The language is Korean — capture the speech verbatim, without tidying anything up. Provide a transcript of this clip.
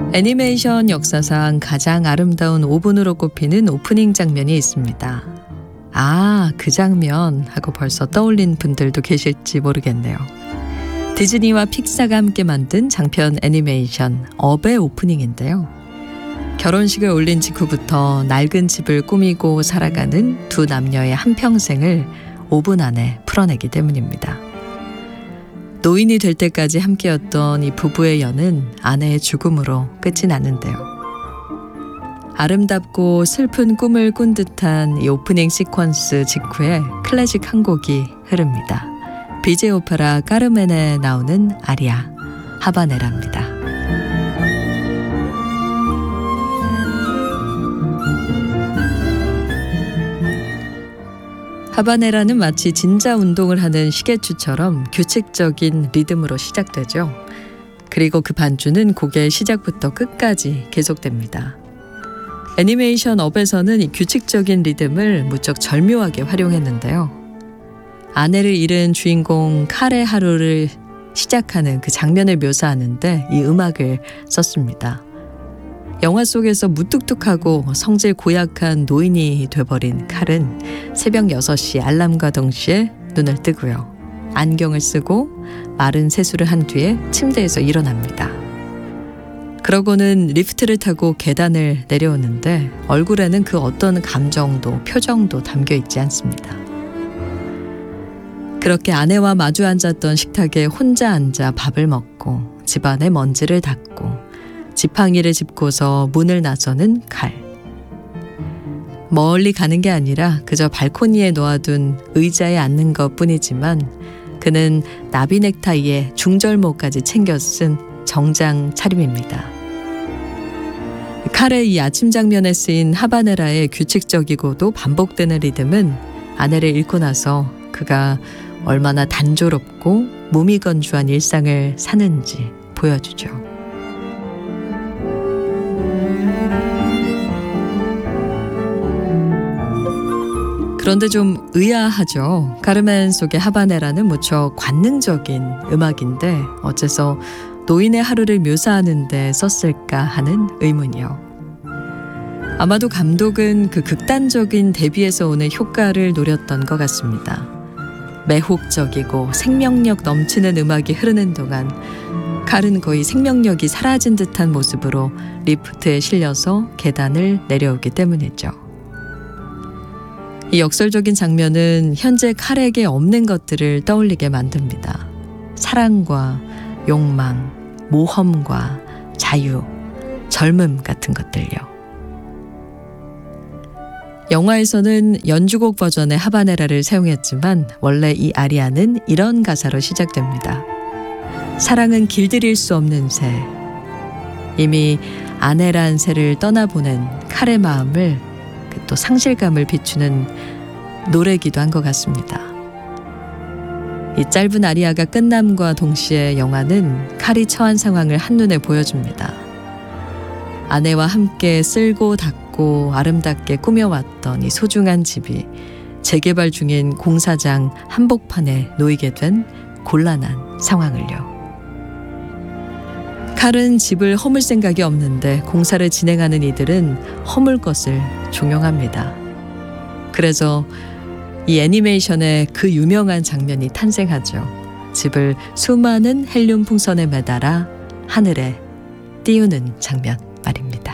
애니메이션 역사상 가장 아름다운 오븐으로 꼽히는 오프닝 장면이 있습니다. 아, 그 장면 하고 벌써 떠올린 분들도 계실지 모르겠네요. 디즈니와 픽사가 함께 만든 장편 애니메이션 업의 오프닝인데요. 결혼식을 올린 직후부터 낡은 집을 꾸미고 살아가는 두 남녀의 한평생을 오븐 안에 풀어내기 때문입니다. 노인이 될 때까지 함께였던 이 부부의 연은 아내의 죽음으로 끝이 나는데요. 아름답고 슬픈 꿈을 꾼 듯한 이 오프닝 시퀀스 직후에 클래식 한 곡이 흐릅니다. 비제 오페라 까르멘에 나오는 아리아, 하바네라입니다. 하바네라는 마치 진자 운동을 하는 시계추처럼 규칙적인 리듬으로 시작되죠. 그리고 그 반주는 곡의 시작부터 끝까지 계속됩니다. 애니메이션 업에서는 이 규칙적인 리듬을 무척 절묘하게 활용했는데요. 아내를 잃은 주인공 칼의 하루를 시작하는 그 장면을 묘사하는데 이 음악을 썼습니다. 영화 속에서 무뚝뚝하고 성질 고약한 노인이 돼버린 칼은 새벽 여섯 시 알람과 동시에 눈을 뜨고요. 안경을 쓰고 마른 세수를 한 뒤에 침대에서 일어납니다. 그러고는 리프트를 타고 계단을 내려오는데 얼굴에는 그 어떤 감정도 표정도 담겨 있지 않습니다. 그렇게 아내와 마주 앉았던 식탁에 혼자 앉아 밥을 먹고 집안의 먼지를 닦고 지팡이를 짚고서 문을 나서는 칼. 멀리 가는 게 아니라 그저 발코니에 놓아둔 의자에 앉는 것뿐이지만 그는 나비 넥타이에 중절모까지 챙겨 쓴 정장 차림입니다. 칼의 이 아침 장면에 쓰인 하바네라의 규칙적이고도 반복되는 리듬은 아내를 잃고 나서 그가 얼마나 단조롭고 무미건조한 일상을 사는지 보여주죠. 그런데 좀 의아하죠. 카르멘 속의 하바네라는 무척 관능적인 음악인데 어째서 노인의 하루를 묘사하는 데 썼을까 하는 의문이요. 아마도 감독은 그 극단적인 대비에서 오는 효과를 노렸던 것 같습니다. 매혹적이고 생명력 넘치는 음악이 흐르는 동안 칼은 거의 생명력이 사라진 듯한 모습으로 리프트에 실려서 계단을 내려오기 때문이죠. 이 역설적인 장면은 현재 칼에게 없는 것들을 떠올리게 만듭니다. 사랑과 욕망, 모험과 자유, 젊음 같은 것들요. 영화에서는 연주곡 버전의 하바네라를 사용했지만 원래 이 아리아는 이런 가사로 시작됩니다. 사랑은 길들일 수 없는 새. 이미 아내란 새를 떠나보낸 칼의 마음을 또 상실감을 비추는 노래기도 한 것 같습니다. 이 짧은 아리아가 끝남과 동시에 영화는 칼이 처한 상황을 한눈에 보여줍니다. 아내와 함께 쓸고 닦고 아름답게 꾸며왔던 이 소중한 집이 재개발 중인 공사장 한복판에 놓이게 된 곤란한 상황을요. 칼은 집을 허물 생각이 없는데 공사를 진행하는 이들은 허물 것을 종용합니다. 그래서 이 애니메이션의 그 유명한 장면이 탄생하죠. 집을 수많은 헬륨 풍선에 매달아 하늘에 띄우는 장면 말입니다.